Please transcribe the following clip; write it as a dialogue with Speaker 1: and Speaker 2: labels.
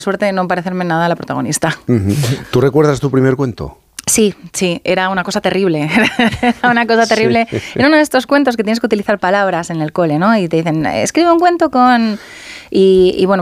Speaker 1: suerte de no parecerme nada a la protagonista.
Speaker 2: ¿Tú recuerdas tu primer cuento?
Speaker 1: Sí, era una cosa terrible. Era una cosa terrible. Sí. Era uno de estos cuentos que tienes que utilizar palabras en el cole, ¿no? Y te dicen, escribe un cuento con... Y bueno,